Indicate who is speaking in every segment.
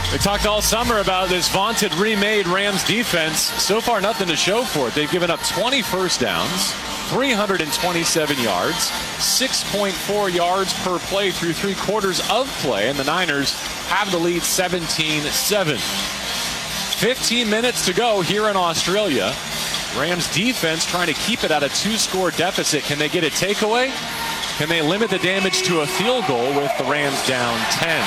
Speaker 1: We talked all summer about this vaunted remade Rams defense. So far, nothing to show for it. They've given up 20 first downs, 327 yards, 6.4 yards per play through 3 quarters of play, and the Niners have the lead 17-7. 15 minutes to go here in Australia. Rams defense trying to keep it at a 2-score deficit. Can they get a takeaway? Can they limit the damage to a field goal with the Rams down 10?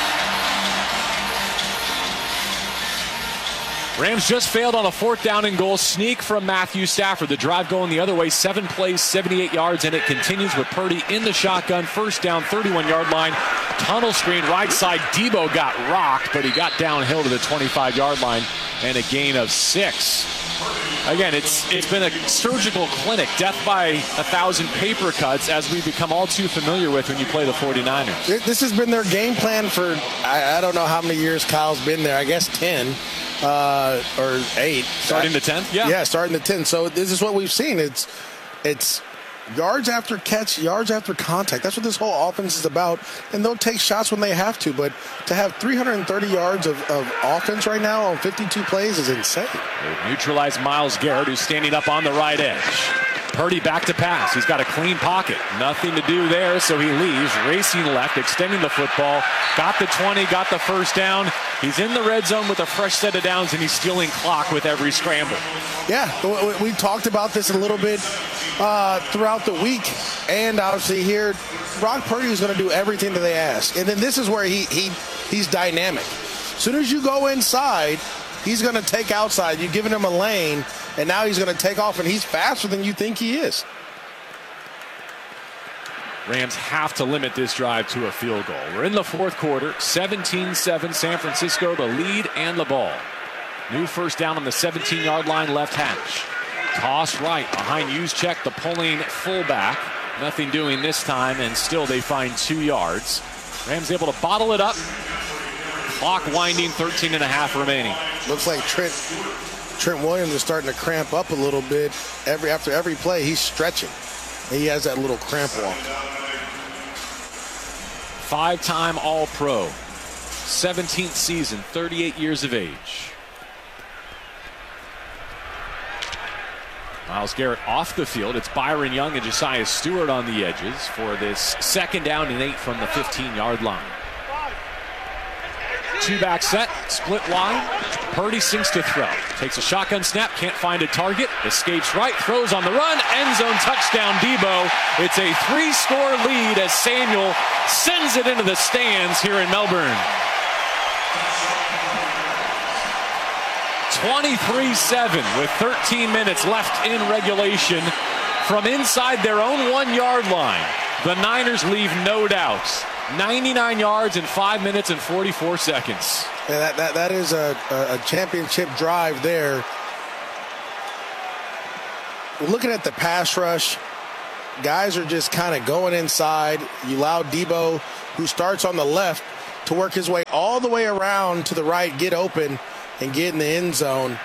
Speaker 1: Rams just failed on a 4th down and goal sneak from Matthew Stafford. The drive going the other way, 7 plays, 78 yards, and it continues with Purdy in the shotgun. 1st down, 31-yard line. Tunnel screen, right side. Debo got rocked, but he got downhill to the 25-yard line and a gain of 6. Again, it's been a surgical clinic, death by 1,000 paper cuts, as we've become all too familiar with when you play the 49ers.
Speaker 2: This has been their game plan for, I don't know how many years Kyle's been there, I guess 10 or 8.
Speaker 1: Starting the 10th?
Speaker 2: Yeah, starting the 10th. So this is what we've seen. It's yards after catch, yards after contact. That's what this whole offense is about. And they'll take shots when they have to. But to have 330 yards of offense right now on 52 plays is insane.
Speaker 1: They've neutralized Myles Garrett, who's standing up on the right edge. Purdy back to pass. He's got a clean pocket. Nothing to do there, so he leaves. Racing left, extending the football. Got the 20, got the 1st down. He's in the red zone with a fresh set of downs, and he's stealing clock with every scramble.
Speaker 2: Yeah, we talked about this a little bit throughout the week. And obviously here, Brock Purdy is going to do everything that they ask. And then this is where he's dynamic. As soon as you go inside, he's going to take outside. You've given him a lane, and now he's going to take off, and he's faster than you think he is.
Speaker 1: Rams have to limit this drive to a field goal. We're in the 4th quarter, 17-7, San Francisco, the lead and the ball. New 1st down on the 17-yard line, left hash. Toss right behind Juszczyk, the pulling fullback. Nothing doing this time, and still they find 2 yards. Rams able to bottle it up. Clock winding, 13.5 remaining.
Speaker 2: Looks like Trent Williams is starting to cramp up a little bit. After every play, he's stretching. He has that little cramp walk.
Speaker 1: 5-time All-Pro. 17th season, 38 years of age. Myles Garrett off the field. It's Byron Young and Josiah Stewart on the edges for this 2nd down and 8 from the 15-yard line. 2-back set, split wide. Purdy sinks to throw. Takes a shotgun snap, can't find a target. Escapes right, throws on the run. End zone touchdown, Debo. It's a 3-score lead as Samuel sends it into the stands here in Melbourne. 23-7 with 13 minutes left in regulation. From inside their own 1-yard line, the Niners leave no doubt. 99 yards in 5 minutes and 44 seconds.
Speaker 2: Yeah, that is a championship drive there. Looking at the pass rush, guys are just kind of going inside. You allow Debo, who starts on the left, to work his way all the way around to the right, get open, and get in the end zone.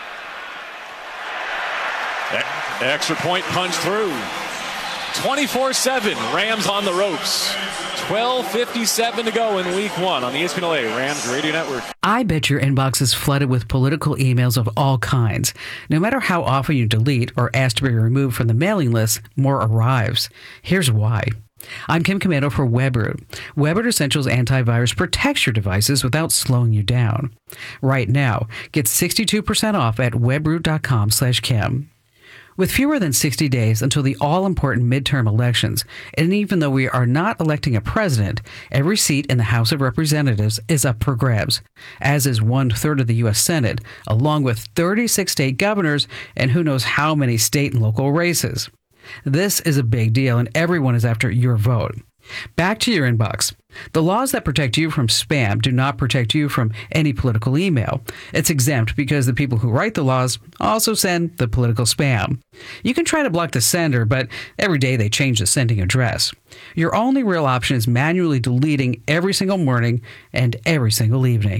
Speaker 1: Extra point punch through. 24-7, Rams on the ropes. 12:57 to go in week 1 on the ESPN LA Rams Radio Network.
Speaker 3: I bet your inbox is flooded with political emails of all kinds. No matter how often you delete or ask to be removed from the mailing list, more arrives. Here's why. I'm Kim Commando for WebRoot. WebRoot Essentials Antivirus protects your devices without slowing you down. Right now, get 62% off at webroot.com/Kim. With fewer than 60 days until the all-important midterm elections, and even though we are not electing a president, every seat in the House of Representatives is up for grabs, as is 1/3 of the U.S. Senate, along with 36 state governors and who knows how many state and local races. This is a big deal, and everyone is after your vote. Back to your inbox. The laws that protect you from spam do not protect you from any political email. It's exempt because the people who write the laws also send the political spam. You can try to block the sender, but every day they change the sending address. Your only real option is manually deleting every single morning and every single evening.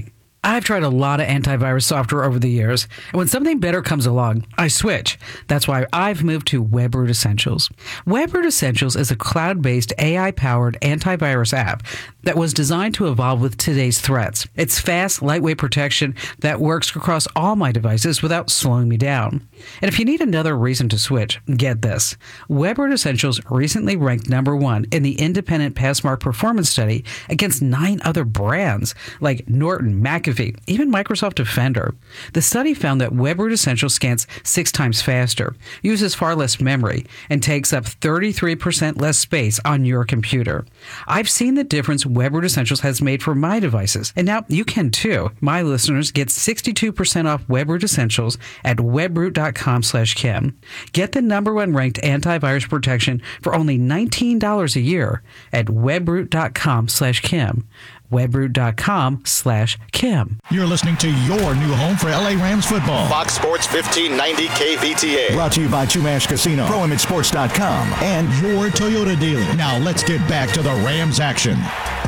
Speaker 3: I've tried a lot of antivirus software over the years, and when something better comes along, I switch. That's why I've moved to WebRoot Essentials. WebRoot Essentials is a cloud-based AI-powered antivirus app that was designed to evolve with today's threats. It's fast, lightweight protection that works across all my devices without slowing me down. And if you need another reason to switch, get this. WebRoot Essentials recently ranked #1 in the independent Passmark performance study against 9 other brands like Norton, McAfee, even Microsoft Defender. The study found that WebRoot Essentials scans 6 times faster, uses far less memory, and takes up 33% less space on your computer. I've seen the difference WebRoot Essentials has made for my devices, and now you can too. My listeners get 62% off WebRoot Essentials at webroot.com/Kim. Get the #1 ranked antivirus protection for only $19 a year at webroot.com/Kim. webroot.com/Kim.
Speaker 4: You're listening to your new home for LA Rams football.
Speaker 5: Fox Sports 1590 KVTA.
Speaker 4: Brought to you by Chumash Casino, ProImageSports.com, and your Toyota dealer. Now let's get back to the Rams action.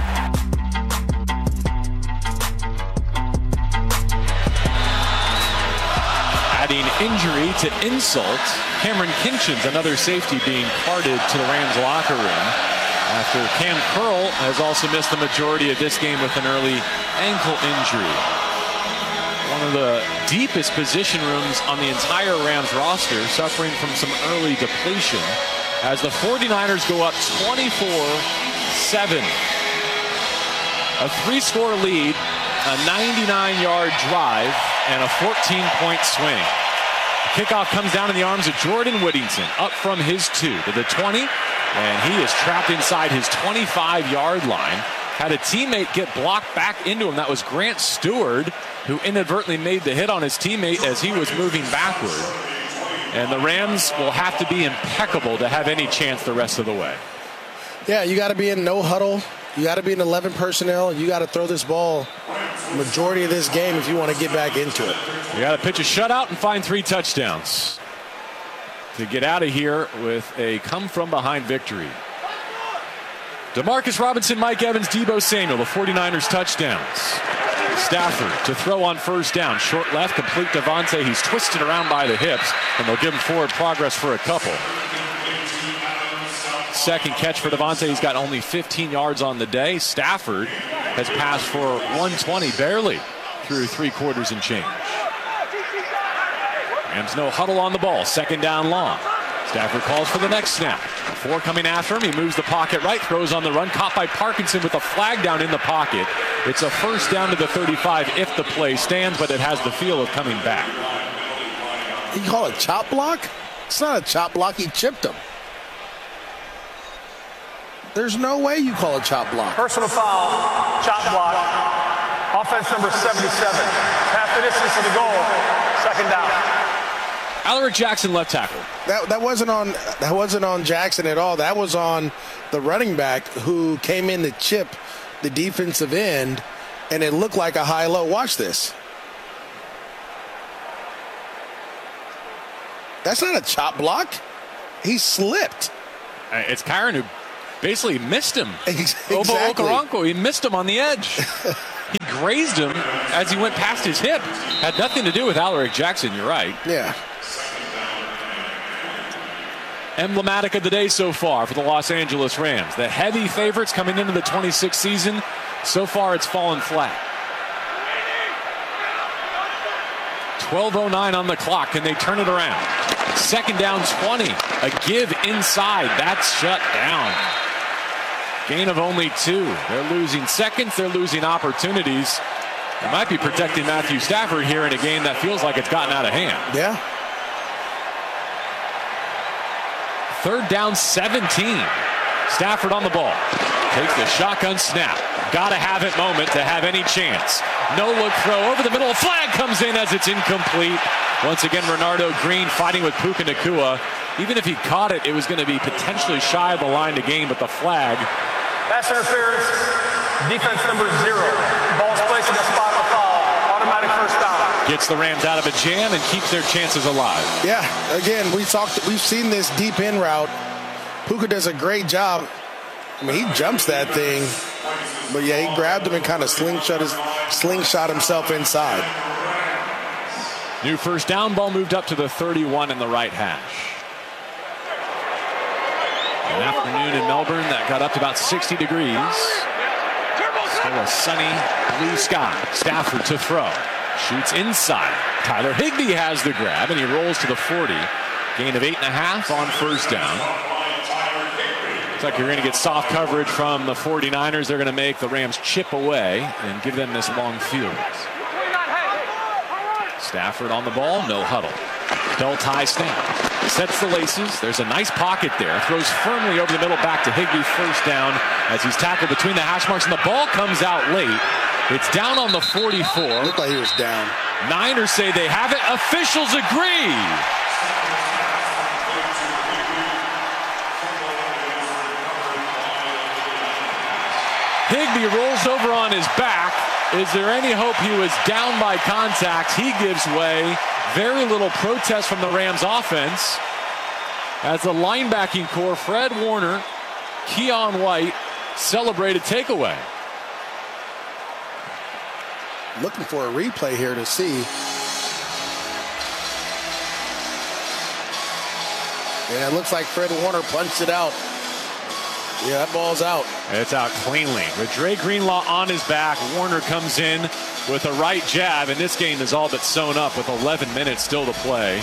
Speaker 1: Adding injury to insult, Cameron Kinchins, another safety, being carted to the Rams locker room after Cam Curl has also missed the majority of this game with an early ankle injury. One of the deepest position rooms on the entire Rams roster, suffering from some early depletion as the 49ers go up 24-7. A 3-score lead, a 99-yard drive, and a 14-point swing. Kickoff comes down in the arms of Jordan Whittington, up from his 2 to the 20, and he is trapped inside his 25-yard line. Had a teammate get blocked back into him. That was Grant Stewart, who inadvertently made the hit on his teammate as he was moving backward. And the Rams will have to be impeccable to have any chance the rest of the way.
Speaker 2: Yeah, you got to be in no huddle. You got to be in 11 personnel. You got to throw this ball majority of this game if you want to get back into it.
Speaker 1: You got to pitch a shutout and find 3 touchdowns to get out of here with a come-from-behind victory. Demarcus Robinson, Mike Evans, Deebo Samuel, the 49ers touchdowns. Stafford to throw on first down. Short left, complete Devontae. He's twisted around by the hips, and they'll give him forward progress for a couple. Second catch for Devontae. He's got only 15 yards on the day. Stafford has passed for 120, barely, through 3 quarters and change. Rams no huddle on the ball. Second down long. Stafford calls for the next snap. 4 coming after him. He moves the pocket right, throws on the run. Caught by Parkinson with a flag down in the pocket. It's a first down to the 35 if the play stands, but it has the feel of coming back.
Speaker 2: You call it chop block? It's not a chop block. He chipped him. There's no way you call a chop block.
Speaker 6: Personal foul, chop block, offense number 77. Half the distance to the goal, second down.
Speaker 1: Alaric Jackson, left tackle.
Speaker 2: That wasn't on Jackson at all. That was on the running back who came in to chip the defensive end, and it looked like a high-low. Watch this. That's not a chop block. He slipped.
Speaker 1: It's Kyron who basically missed him.
Speaker 2: Exactly.
Speaker 1: Obo Okoronkwo, he missed him on the edge. He grazed him as he went past his hip. Had nothing to do with Alaric Jackson, you're right.
Speaker 2: Yeah.
Speaker 1: Emblematic of the day so far for the Los Angeles Rams. The heavy favorites coming into the 26th season. So far, it's fallen flat. 12:09 on the clock. Can they turn it around? Second down 20. A give inside. That's shut down. Gain of only 2. They're losing seconds. They're losing opportunities. They might be protecting Matthew Stafford here in a game that feels like it's gotten out of hand.
Speaker 2: Yeah.
Speaker 1: Third down 17. Stafford on the ball. Takes the shotgun snap. Gotta have it moment to have any chance. No look throw over the middle. A flag comes in as it's incomplete. Once again, Renardo Green fighting with Puka Nacua. Even if he caught it, it was going to be potentially shy of the line to gain, but the flag.
Speaker 6: Pass interference, defense number 0. Ball's placed in the spot of foul. Automatic first down.
Speaker 1: Gets the Rams out of a jam and keeps their chances alive.
Speaker 2: Yeah, again, we've seen this deep in route. Puka does a great job. I mean, he jumps that thing But yeah, he grabbed him and kind of slingshot himself inside.
Speaker 1: New first down, ball moved up to the 31 in the right hash. An afternoon in Melbourne that got up to about 60 degrees. Still a sunny blue sky. Stafford to throw. Shoots inside. Tyler Higbee has the grab, and he rolls to the 40. Gain of 8.5 on first down. Looks like you're going to get soft coverage from the 49ers. They're going to make the Rams chip away and give them this long field. Stafford on the ball, no huddle. Belt high snap. Sets the laces. There's a nice pocket there. Throws firmly over the middle back to Higbee. First down as he's tackled between the hash marks, and the ball comes out late. It's down on the 44.
Speaker 2: Looked like he was down.
Speaker 1: Niners say they have it. Officials agree. Higbee rolls over on his back. Is there any hope he was down by contact? He gives way. Very little protest from the Rams offense. As the linebacking core, Fred Warner, Keon White, celebrated takeaway.
Speaker 2: Looking for a replay here to see. Yeah, it looks like Fred Warner punched it out. Yeah, that ball's out.
Speaker 1: It's out cleanly. With Dre Greenlaw on his back, Warner comes in with a right jab, and this game is all but sewn up with 11 minutes still to play.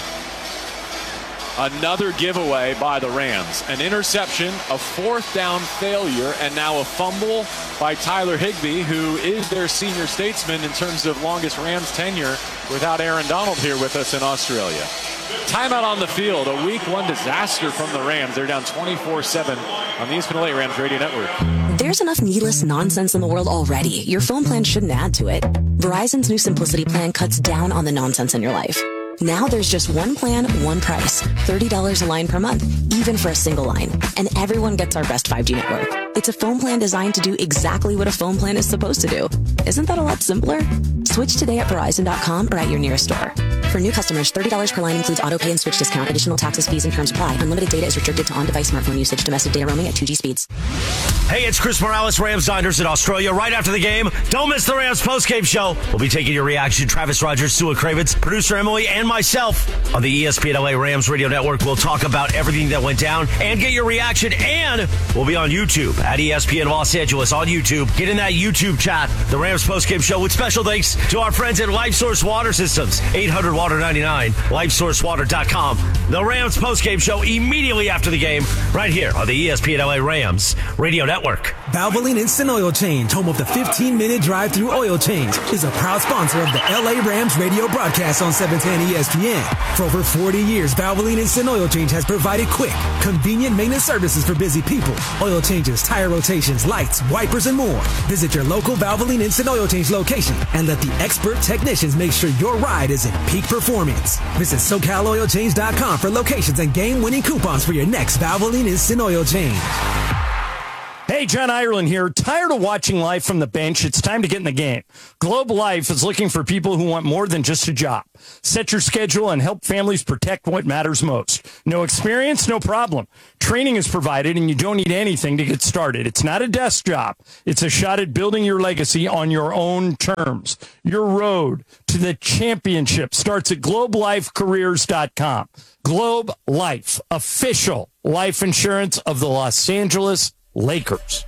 Speaker 1: Another giveaway by the Rams. An interception, a fourth down failure, and now a fumble by Tyler Higbee, who is their senior statesman in terms of longest Rams tenure without Aaron Donald here with us in Australia. Timeout on the field. A week one disaster from the Rams. They're down 24-7 on the ESPN LA Rams Radio Network.
Speaker 7: There's enough needless nonsense in the world already. Your phone plan shouldn't add to it. Verizon's new Simplicity plan cuts down on the nonsense in your life. Now there's just one plan, one price. $30 a line per month, even for a single line. And everyone gets our best 5G network. It's a phone plan designed to do exactly what a phone plan is supposed to do. Isn't that a lot simpler? Switch today at Verizon.com or at your nearest store. For new customers, $30 per line includes auto pay and switch discount. Additional taxes, fees, and terms apply. Unlimited data is restricted to on-device smartphone usage. Domestic data roaming at 2G speeds.
Speaker 8: Hey, it's Chris Morales, Rams Diners in Australia. Right after the game, don't miss the Rams postgame show. We'll be taking your reaction. Travis Rogers, Sua Kravitz, producer Emily, and myself on the ESPN LA Rams Radio Network. We'll talk about everything that went down and get your reaction. And we'll be on YouTube at ESPN Los Angeles on YouTube. Get in that YouTube chat. The Rams postgame show with special thanks to our friends at LifeSource Water Systems. 800-WATER-99. LifeSourceWater.com. The Rams postgame show immediately after the game right here on the ESPN LA Rams Radio Network.
Speaker 9: Valvoline Instant Oil Change, home of the 15-minute drive-through oil change, is a proud sponsor of the LA Rams radio broadcast on 710 ESPN. For over 40 years, Valvoline Instant Oil Change has provided quick, convenient maintenance services for busy people. Oil changes, tire rotations, lights, wipers, and more. Visit your local Valvoline Instant Oil Change location and let the expert technicians make sure your ride is in peak performance. Visit SoCalOilChange.com for locations and game-winning coupons for your next Valvoline Instant Oil Change.
Speaker 10: Hey, John Ireland here. Tired of watching life from the bench? It's time to get in the game. Globe Life is looking for people who want more than just a job. Set your schedule and help families protect what matters most. No experience? No problem. Training is provided and you don't need anything to get started. It's not a desk job. It's a shot at building your legacy on your own terms. Your road to the championship starts at globelifecareers.com. Globe Life, official life insurance of the Los Angeles Lakers.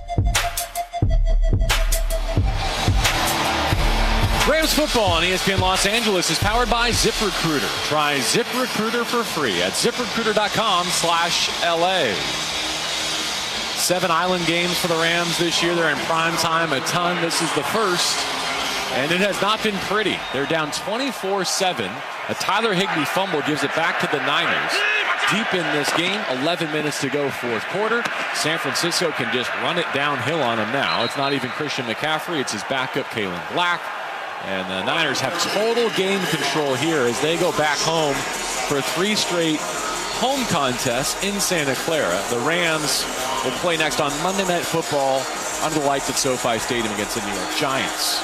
Speaker 1: Rams football on ESPN Los Angeles is powered by ZipRecruiter. Try ZipRecruiter for free at ZipRecruiter.com/LA. 7 island games for the Rams this year. They're in prime time a ton. This is the first, and it has not been pretty. They're down 24-7. A Tyler Higbee fumble gives it back to the Niners. Deep in this game, 11 minutes to go, fourth quarter. San Francisco can just run it downhill on them now. It's not even Christian McCaffrey. It's his backup, Kalen Black. And the Niners have total game control here as they go back home for 3 straight home contests in Santa Clara. The Rams will play next on Monday Night Football under the lights at SoFi Stadium against the New York Giants.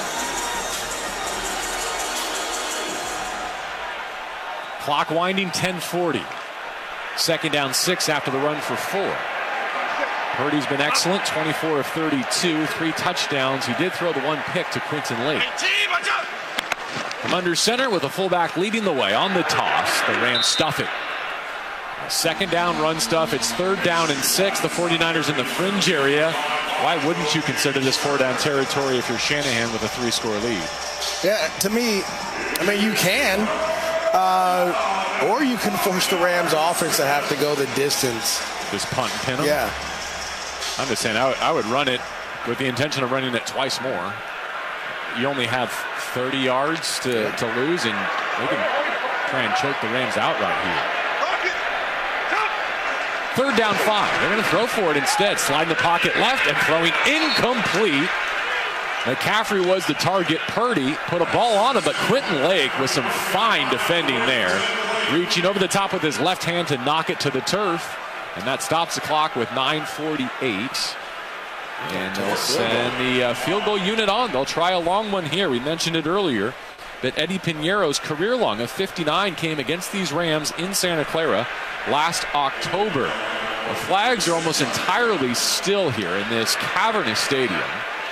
Speaker 1: Clock winding, 10:40. Second down 6 after the run for 4. Purdy's been excellent, 24 of 32, 3 touchdowns. He did throw the 1 pick to Quinton Lake. From under center with a fullback leading the way on the toss. The Rams stuff it. Second down run stuff. It's 3rd down and 6. The 49ers in the fringe area. Why wouldn't you consider this 4-down territory if you're Shanahan with a 3-score lead?
Speaker 2: Yeah, to me, I mean, you can. Or you can force the Rams offense to have to go the distance.
Speaker 1: Just punt and pin them?
Speaker 2: Yeah.
Speaker 1: I'm just saying I would run it with the intention of running it twice more. You only have 30 yards to lose, and they can try and choke the Rams outright here. 3rd down 5. They're going to throw for it instead. Slide in the pocket left and throwing incomplete. McCaffrey was the target. Purdy put a ball on him, but Quinton Lake with some fine defending there. Reaching over the top with his left hand to knock it to the turf. And that stops the clock with 9:48. And they'll send the field goal unit on. They'll try a long one here. We mentioned it earlier, but Eddie Piñeiro's career long of 59 came against these Rams in Santa Clara last October. The flags are almost entirely still here in this cavernous stadium.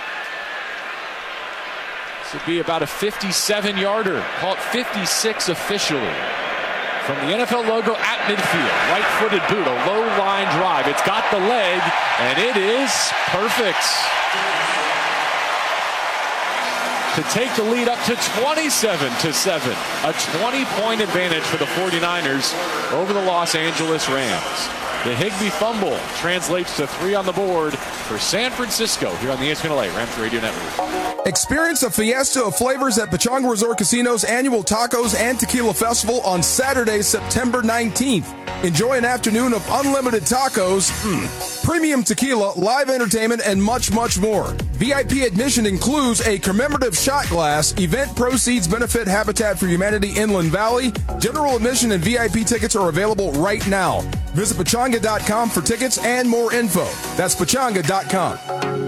Speaker 1: This would be about a 57-yarder. Call it 56 officially. From the NFL logo at midfield, right-footed boot, a low-line drive. It's got the leg, and it is perfect. To take the lead up to 27-7. A 20-point advantage for the 49ers over the Los Angeles Rams. The Higbee fumble translates to 3 on the board for San Francisco here on the ESPN LA Rams Radio Network.
Speaker 11: Experience a fiesta of flavors at Pechanga Resort Casino's annual Tacos and Tequila Festival on Saturday, September 19th. Enjoy an afternoon of unlimited tacos, premium tequila, live entertainment, and much, much more. VIP admission includes a commemorative shot glass. Event proceeds benefit Habitat for Humanity Inland Valley. General admission and VIP tickets are available right now. Visit Pechanga.com for tickets and more info. That's Pechanga.com.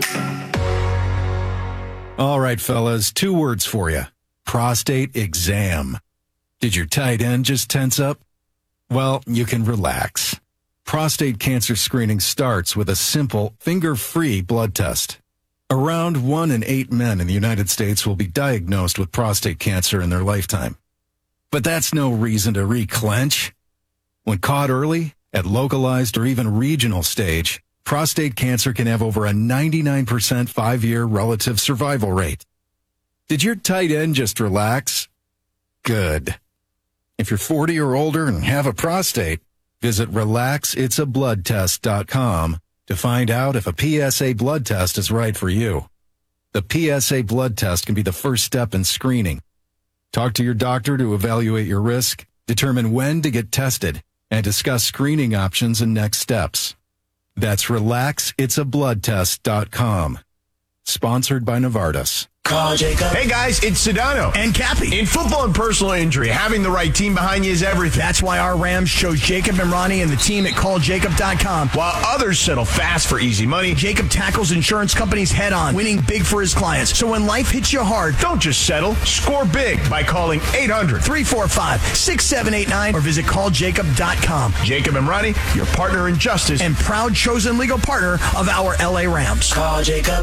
Speaker 12: All right, fellas, 2 words for you. Prostate exam. Did your tight end just tense up? Well, you can relax. Prostate cancer screening starts with a simple, finger-free blood test. Around 1 in 8 men in the United States will be diagnosed with prostate cancer in their lifetime. But that's no reason to reclench. When caught early, at localized or even regional stage, prostate cancer can have over a 99% 5-year relative survival rate. Did your tight end just relax? Good. If you're 40 or older and have a prostate, visit RelaxIt'sABloodTest.com to find out if a PSA blood test is right for you. The PSA blood test can be the first step in screening. Talk to your doctor to evaluate your risk, determine when to get tested, and discuss screening options and next steps. That's RelaxIt'sABloodTest.com. Sponsored by Novartis.
Speaker 13: Call Jacob. Hey guys, it's Sedano and Cappy. In football and personal injury, having the right team behind you is everything. That's why our Rams chose Jacob and Ronnie and the team at calljacob.com. While others settle fast for easy money, Jacob tackles insurance companies head on, winning big for his clients. So when life hits you hard, don't just settle. Score big by calling 800-345-6789 or visit calljacob.com. Jacob and Ronnie, your partner in justice and proud chosen legal partner of our LA Rams. Call Jacob.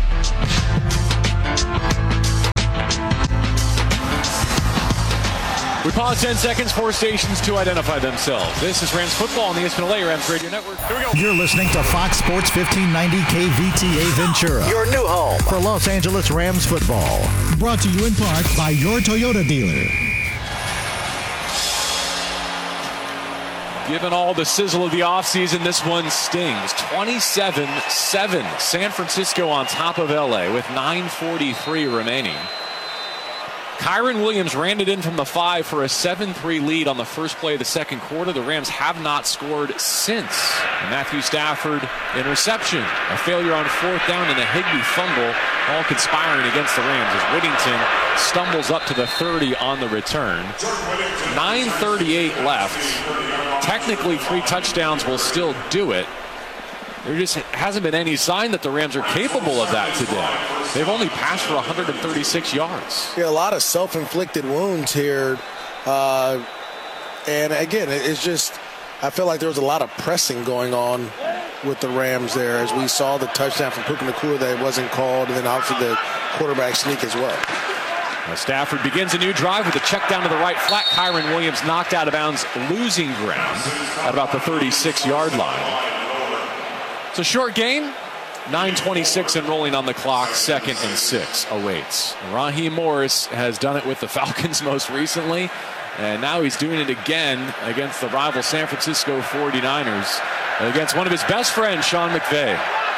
Speaker 1: We pause 10 seconds for stations to identify themselves. This is Rams football on the ESPN LA Rams Radio Network. Here we go.
Speaker 4: You're listening to Fox Sports 1590 KVTA Ventura.
Speaker 5: Your new home
Speaker 4: for Los Angeles Rams football. Brought to you in part by your Toyota dealer.
Speaker 1: Given all the sizzle of the offseason, this one stings. 27-7. San Francisco on top of LA with 9:43 remaining. Kyron Williams ran it in from the 5 for a 7-3 lead on the first play of the second quarter. The Rams have not scored since. And Matthew Stafford, interception. A failure on 4th down and a Higbee fumble, all conspiring against the Rams as Whittington stumbles up to the 30 on the return. 9:38 left. Technically, 3 touchdowns will still do it. There just hasn't been any sign that the Rams are capable of that today. They've only passed for 136 yards.
Speaker 2: Yeah, a lot of self-inflicted wounds here. And again, it's just, I feel like there was a lot of pressing going on with the Rams there, as we saw the touchdown from Puka Nacua that wasn't called, and then obviously the quarterback sneak as well.
Speaker 1: Now Stafford begins a new drive with a check down to the right flat. Kyron Williams knocked out of bounds, losing ground at about the 36-yard line. It's a short game. 9:26 and rolling on the clock. 2nd and 6 awaits. Raheem Morris has done it with the Falcons most recently, and now he's doing it again against the rival San Francisco 49ers, against one of his best friends, Sean McVay.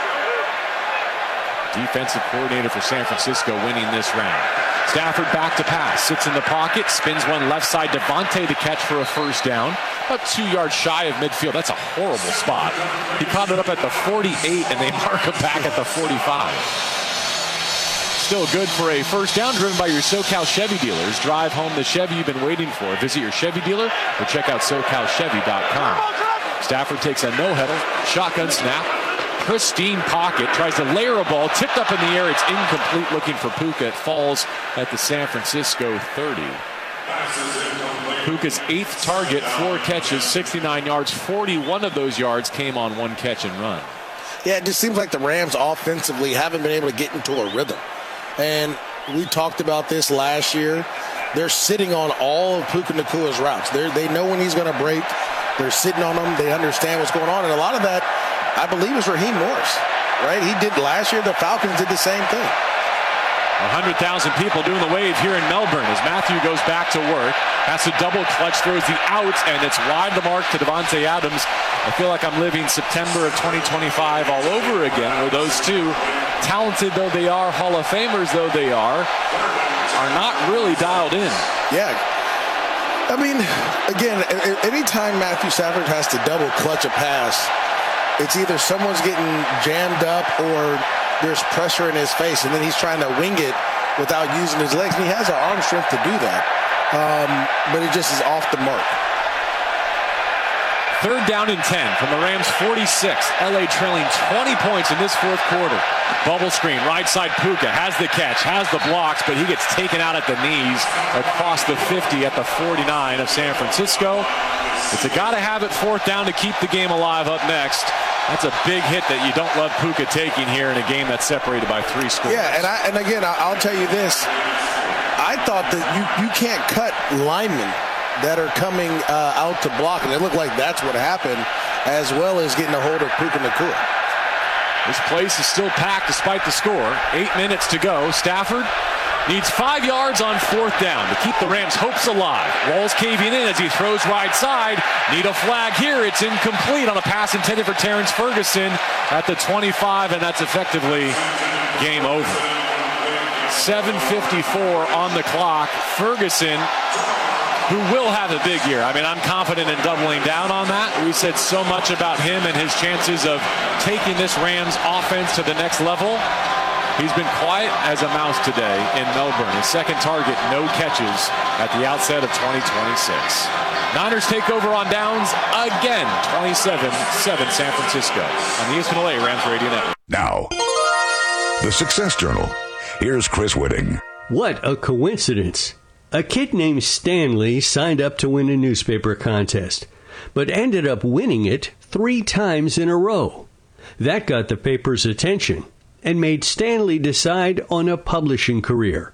Speaker 1: Defensive coordinator for San Francisco, winning this round. Stafford back to pass, sits in the pocket, spins one left side. Devontae to catch for a first down. About 2 yards shy of midfield. That's a horrible spot. He caught it up at the 48, and they mark him back at the 45. Still good for a first down, driven by your SoCal Chevy dealers. Drive home the Chevy you've been waiting for. Visit your Chevy dealer or check out SoCalChevy.com. Stafford takes a no-huddle, shotgun snap. Pristine pocket, tries to layer a ball, tipped up in the air. It's incomplete, looking for Puka. It falls at the San Francisco 30. Puka's 8th target, 4 catches, 69 yards. 41 of those yards came on one catch and run.
Speaker 2: Yeah, it just seems like the Rams offensively haven't been able to get into a rhythm. And we talked about this last year. They're sitting on all of Puka Nacua's routes. They know when he's going to break. They're sitting on them. They understand what's going on. And a lot of that, I believe, is Raheem Morris, right? He did last year. The Falcons did the same thing.
Speaker 1: 100,000 people doing the wave here in Melbourne as Matthew goes back to work. Has to double clutch, throws the outs, and it's wide the mark to Davante Adams. I feel like I'm living September of 2025 all over again, where those two, talented though they are, Hall of Famers though they are not really dialed in.
Speaker 2: Yeah. I mean, again, anytime Matthew Stafford has to double clutch a pass, it's either someone's getting jammed up or there's pressure in his face, and then he's trying to wing it without using his legs. And he has the arm strength to do that, but it just is off the mark.
Speaker 1: 3rd down and 10 from the Rams 46. LA trailing 20 points in this 4th quarter. Bubble screen, right side. Puka has the catch, has the blocks, but he gets taken out at the knees across the 50 at the 49 of San Francisco. It's a gotta-have-it 4th down to keep the game alive up next. That's a big hit that you don't love Puka taking here in a game that's separated by 3 scores.
Speaker 2: Yeah, and again, I'll tell you this. I thought that you can't cut linemen that are coming out to block, and it looked like that's what happened, as well as getting a hold of Puka Nacua.
Speaker 1: This place is still packed despite the score. 8 minutes to go. Stafford needs 5 yards on 4th down to keep the Rams' hopes alive. Walls caving in as he throws right side. Need a flag here. It's incomplete on a pass intended for Terrence Ferguson at the 25, and that's effectively game over. 7:54 on the clock. Ferguson, who will have a big year. I mean, I'm confident in doubling down on that. We said so much about him and his chances of taking this Rams offense to the next level. He's been quiet as a mouse today in Melbourne. His 2nd target, no catches at the outset of 2026. Niners take over on downs again, 27-7 San Francisco on the ESPN LA Rams Radio Network.
Speaker 14: Now, the Success Journal. Here's Chris Whitting.
Speaker 15: What a coincidence. A kid named Stanley signed up to win a newspaper contest, but ended up winning it 3 times in a row. That got the paper's attention and made Stanley decide on a publishing career.